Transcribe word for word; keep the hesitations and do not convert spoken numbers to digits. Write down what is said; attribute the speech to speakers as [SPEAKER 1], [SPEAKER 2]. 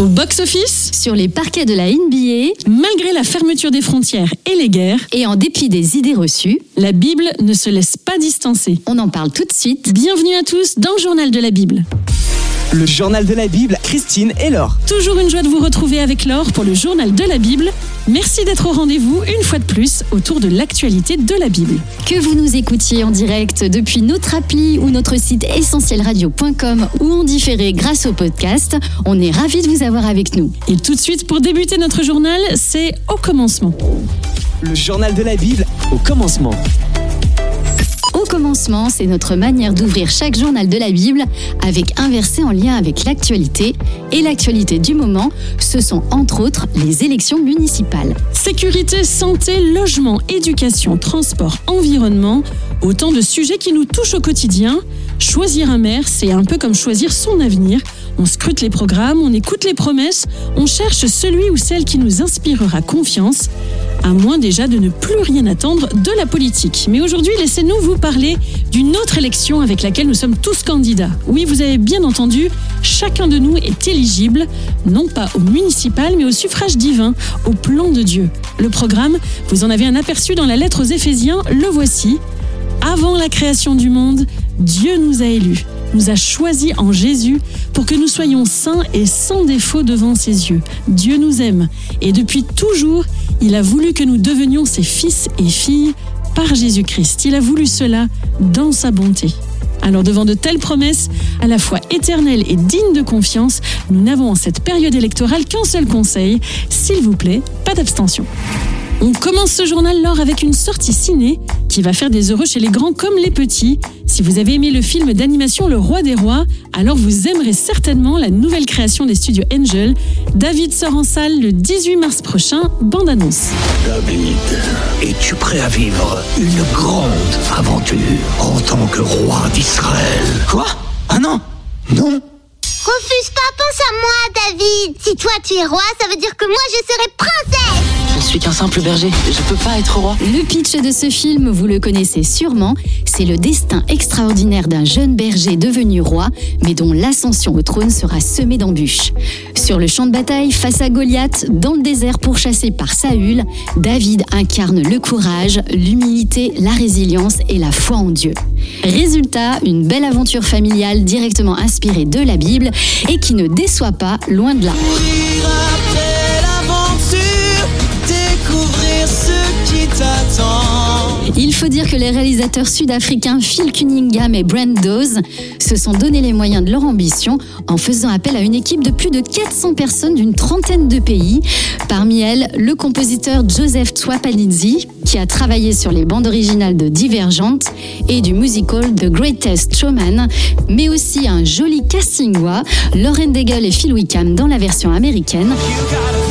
[SPEAKER 1] Au box-office,
[SPEAKER 2] sur les parquets de la N B A,
[SPEAKER 1] malgré la fermeture des frontières et les guerres,
[SPEAKER 2] et en dépit des idées reçues,
[SPEAKER 1] la Bible ne se laisse pas distancer.
[SPEAKER 2] On en parle tout de suite.
[SPEAKER 1] Bienvenue à tous dans le Journal de la Bible.
[SPEAKER 3] Le Journal de la Bible, Christine et Laure.
[SPEAKER 1] Toujours une joie de vous retrouver avec Laure pour le Journal de la Bible. Merci d'être au rendez-vous une fois de plus autour de l'actualité de la Bible.
[SPEAKER 2] Que vous nous écoutiez en direct depuis notre appli ou notre site essentiel radio point com ou en différé grâce au podcast, on est ravis de vous avoir avec nous.
[SPEAKER 1] Et tout de suite, pour débuter notre journal, c'est au commencement.
[SPEAKER 3] Le Journal de la Bible, au commencement.
[SPEAKER 2] Au commencement, c'est notre manière d'ouvrir chaque journal de la Bible avec un verset en lien avec l'actualité. Et l'actualité du moment, ce sont entre autres les élections municipales.
[SPEAKER 1] Sécurité, santé, logement, éducation, transport, environnement, autant de sujets qui nous touchent au quotidien. Choisir un maire, c'est un peu comme choisir son avenir. On scrute les programmes, on écoute les promesses, on cherche celui ou celle qui nous inspirera confiance, à moins déjà de ne plus rien attendre de la politique. Mais aujourd'hui, laissez-nous vous parler d'une autre élection avec laquelle nous sommes tous candidats. Oui, vous avez bien entendu, chacun de nous est éligible, non pas au municipal, mais au suffrage divin, au plan de Dieu. Le programme, vous en avez un aperçu dans la lettre aux Éphésiens, le voici. Avant la création du monde, Dieu nous a élus, nous a choisis en Jésus pour que nous soyons saints et sans défaut devant ses yeux. Dieu nous aime et depuis toujours, il a voulu que nous devenions ses fils et filles par Jésus-Christ. Il a voulu cela dans sa bonté. Alors devant de telles promesses, à la fois éternelles et dignes de confiance, nous n'avons en cette période électorale qu'un seul conseil, s'il vous plaît, pas d'abstention. On commence ce journal, Laure, avec une sortie ciné qui va faire des heureux chez les grands comme les petits. Si vous avez aimé le film d'animation Le Roi des Rois, alors vous aimerez certainement la nouvelle création des studios Angel. David sort en salle le dix-huit mars prochain, bande-annonce.
[SPEAKER 4] David, es-tu prêt à vivre une grande aventure en tant que roi d'Israël?
[SPEAKER 3] Quoi? Ah non? Non?
[SPEAKER 5] Refuse pas, pense à moi, David. Si toi tu es roi, ça veut dire que moi je serai princesse.
[SPEAKER 6] Je suis qu'un simple berger, je peux pas être roi.
[SPEAKER 2] Le pitch de ce film, vous le connaissez sûrement, c'est le destin extraordinaire d'un jeune berger devenu roi, mais dont l'ascension au trône sera semée d'embûches. Sur le champ de bataille, face à Goliath, dans le désert pourchassé par Saül, David incarne le courage, l'humilité, la résilience et la foi en Dieu. Résultat, une belle aventure familiale directement inspirée de la Bible et qui ne déçoit pas, loin de là. Il faut dire que les réalisateurs sud-africains Phil Cunningham et Brent Dawes se sont donné les moyens de leur ambition en faisant appel à une équipe de plus de quatre cents personnes d'une trentaine de pays. Parmi elles, le compositeur Joseph Tswapanidzi, qui a travaillé sur les bandes originales de Divergent et du musical The Greatest Showman, mais aussi un joli casting voix, Lauren Daigle et Phil Wickham dans la version américaine.